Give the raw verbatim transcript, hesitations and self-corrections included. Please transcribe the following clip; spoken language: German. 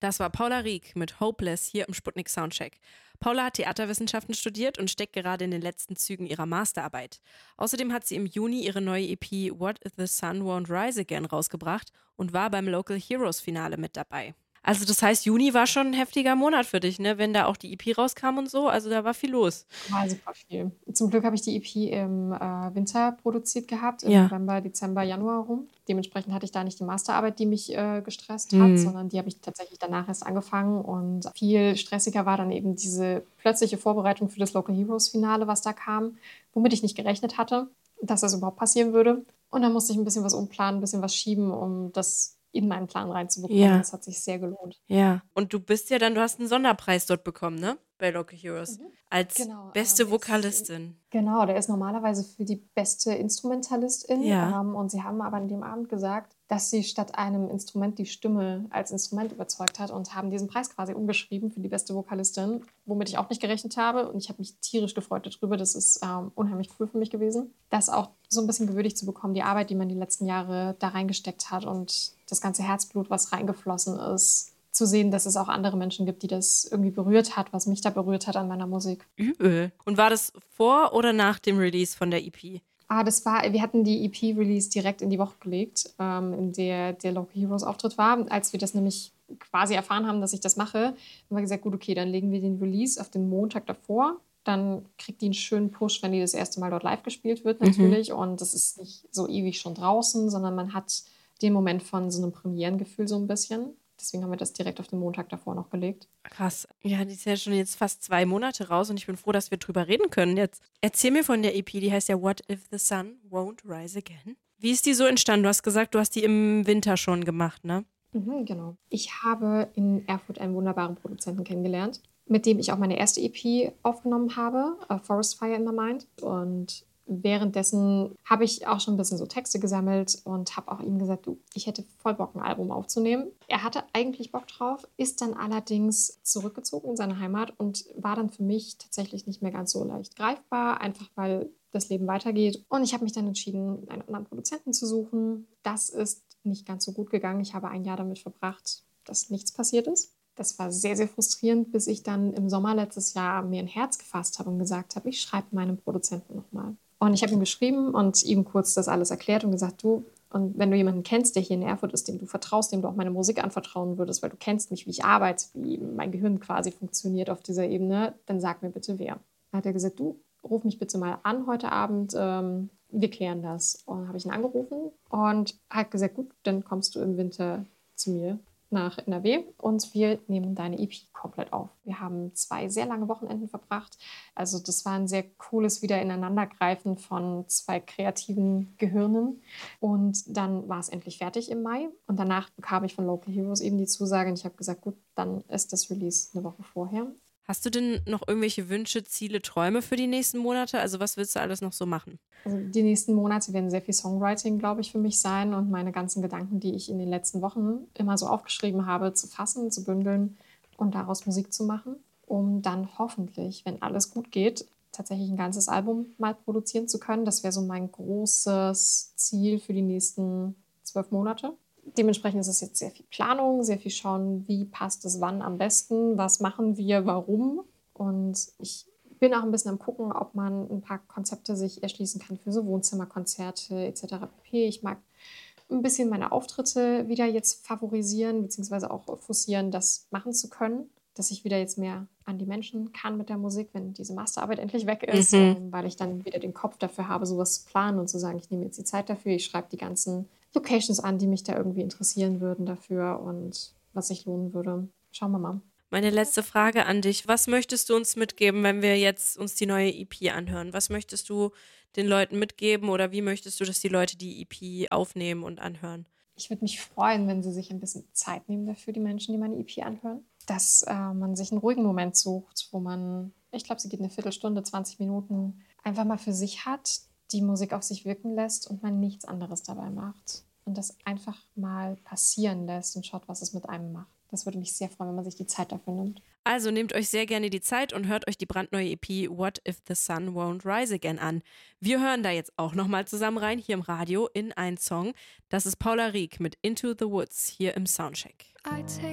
Das war Paula Rieck mit Hopeless hier im Sputnik Soundcheck. Paula hat Theaterwissenschaften studiert und steckt gerade in den letzten Zügen ihrer Masterarbeit. Außerdem hat sie im Juni ihre neue E P What If the Sun Won't Rise Again rausgebracht und war beim Local Heroes Finale mit dabei. Also das heißt, Juni war schon ein heftiger Monat für dich, ne? Wenn da auch die E P rauskam und so, also da war viel los. War super viel. Zum Glück habe ich die E P im äh, Winter produziert gehabt, im Ja. November, Dezember, Januar rum. Dementsprechend hatte ich da nicht die Masterarbeit, die mich äh, gestresst hat, Hm. sondern die habe ich tatsächlich danach erst angefangen. Und viel stressiger war dann eben diese plötzliche Vorbereitung für das Local Heroes Finale, was da kam, womit ich nicht gerechnet hatte, dass das überhaupt passieren würde. Und dann musste ich ein bisschen was umplanen, ein bisschen was schieben, um das in meinen Plan reinzubekommen. Ja. Das hat sich sehr gelohnt. Ja. Und du bist ja dann, du hast einen Sonderpreis dort bekommen, ne? Bei Local Heroes. Mhm. Als Genau, beste ähm, Vokalistin. Genau, der ist normalerweise für die beste Instrumentalistin. Ja. Ähm, und sie haben aber an dem Abend gesagt, dass sie statt einem Instrument die Stimme als Instrument überzeugt hat und haben diesen Preis quasi umgeschrieben für die beste Vokalistin, womit ich auch nicht gerechnet habe. Und ich habe mich tierisch gefreut darüber. Das ist ähm, unheimlich cool für mich gewesen, das auch so ein bisschen gewürdigt zu bekommen, die Arbeit, die man die letzten Jahre da reingesteckt hat und das ganze Herzblut, was reingeflossen ist, zu sehen, dass es auch andere Menschen gibt, die das irgendwie berührt hat, was mich da berührt hat an meiner Musik. Übel. Und war das vor oder nach dem Release von der E P? Ah, das war, wir hatten die E P-Release direkt in die Woche gelegt, ähm, in der der Local Heroes-Auftritt war. Als wir das nämlich quasi erfahren haben, dass ich das mache, haben wir gesagt, gut, okay, dann legen wir den Release auf den Montag davor. Dann kriegt die einen schönen Push, wenn die das erste Mal dort live gespielt wird, natürlich. Mhm. Und das ist nicht so ewig schon draußen, sondern man hat den Moment von so einem Premierengefühl so ein bisschen. Deswegen haben wir das direkt auf den Montag davor noch gelegt. Krass. Ja, die ist ja schon jetzt fast zwei Monate raus und ich bin froh, dass wir drüber reden können jetzt. Erzähl mir von der E P, die heißt ja What If the Sun Won't Rise Again. Wie ist die so entstanden? Du hast gesagt, du hast die im Winter schon gemacht, ne? Mhm, genau. Ich habe in Erfurt einen wunderbaren Produzenten kennengelernt, mit dem ich auch meine erste E P aufgenommen habe, A Forest Fire in My Mind. Und währenddessen habe ich auch schon ein bisschen so Texte gesammelt und habe auch ihm gesagt, du, ich hätte voll Bock, ein Album aufzunehmen. Er hatte eigentlich Bock drauf, ist dann allerdings zurückgezogen in seine Heimat und war dann für mich tatsächlich nicht mehr ganz so leicht greifbar, einfach weil das Leben weitergeht. Und ich habe mich dann entschieden, einen anderen Produzenten zu suchen. Das ist nicht ganz so gut gegangen. Ich habe ein Jahr damit verbracht, dass nichts passiert ist. Das war sehr, sehr frustrierend, bis ich dann im Sommer letztes Jahr mir ein Herz gefasst habe und gesagt habe, ich schreibe meinem Produzenten nochmal. Und ich habe ihm geschrieben und ihm kurz das alles erklärt und gesagt, du, und wenn du jemanden kennst, der hier in Erfurt ist, dem du vertraust, dem du auch meine Musik anvertrauen würdest, weil du kennst mich, wie ich arbeite, wie mein Gehirn quasi funktioniert auf dieser Ebene, dann sag mir bitte, wer. Dann hat er gesagt, du, ruf mich bitte mal an heute Abend, ähm, wir klären das. Und dann habe ich ihn angerufen und hat gesagt, gut, dann kommst du im Winter zu mir nach N R W und wir nehmen deine E P komplett auf. Wir haben zwei sehr lange Wochenenden verbracht. Also das war ein sehr cooles Wieder-Ineinandergreifen von zwei kreativen Gehirnen. Und dann war es endlich fertig im Mai. Und danach bekam ich von Local Heroes eben die Zusage und ich habe gesagt, gut, dann ist das Release eine Woche vorher. Hast du denn noch irgendwelche Wünsche, Ziele, Träume für die nächsten Monate? Also was willst du alles noch so machen? Also die nächsten Monate werden sehr viel Songwriting, glaube ich, für mich sein und meine ganzen Gedanken, die ich in den letzten Wochen immer so aufgeschrieben habe, zu fassen, zu bündeln und daraus Musik zu machen, um dann hoffentlich, wenn alles gut geht, tatsächlich ein ganzes Album mal produzieren zu können. Das wäre so mein großes Ziel für die nächsten zwölf Monate. Dementsprechend ist es jetzt sehr viel Planung, sehr viel schauen, wie passt es wann am besten, was machen wir, warum. Und ich bin auch ein bisschen am gucken, ob man ein paar Konzepte sich erschließen kann für so Wohnzimmerkonzerte et cetera pp. Ich mag ein bisschen meine Auftritte wieder jetzt favorisieren, beziehungsweise auch forcieren, das machen zu können, dass ich wieder jetzt mehr an die Menschen kann mit der Musik, wenn diese Masterarbeit endlich weg ist, Mhm. ähm, weil ich dann wieder den Kopf dafür habe, sowas zu planen und zu sagen, ich nehme jetzt die Zeit dafür, ich schreibe die ganzen Locations an, die mich da irgendwie interessieren würden dafür und was sich lohnen würde. Schauen wir mal. Meine letzte Frage an dich. Was möchtest du uns mitgeben, wenn wir jetzt uns die neue E P anhören? Was möchtest du den Leuten mitgeben oder wie möchtest du, dass die Leute die E P aufnehmen und anhören? Ich würde mich freuen, wenn sie sich ein bisschen Zeit nehmen dafür, die Menschen, die meine E P anhören. Dass äh, man sich einen ruhigen Moment sucht, wo man, ich glaube, sie geht eine Viertelstunde, zwanzig Minuten, einfach mal für sich hat, die Musik auf sich wirken lässt und man nichts anderes dabei macht. Und das einfach mal passieren lässt und schaut, was es mit einem macht. Das würde mich sehr freuen, wenn man sich die Zeit dafür nimmt. Also nehmt euch sehr gerne die Zeit und hört euch die brandneue E P What If the Sun Won't Rise Again an. Wir hören da jetzt auch nochmal zusammen rein, hier im Radio, in einen Song. Das ist Paula Rieck mit Into the Woods, hier im Soundcheck. I take